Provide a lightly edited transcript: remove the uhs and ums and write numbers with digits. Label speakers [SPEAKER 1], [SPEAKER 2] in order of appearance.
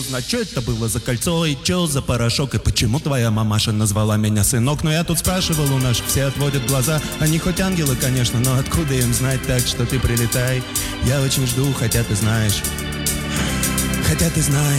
[SPEAKER 1] узнать, что это было за кольцо и что за порошок, и почему твоя мамаша назвала меня сынок. Но я тут спрашивал у наших, все отводят глаза. Они хоть ангелы, конечно, но откуда им знать, так что ты прилетай. Я очень жду, хотя ты знаешь.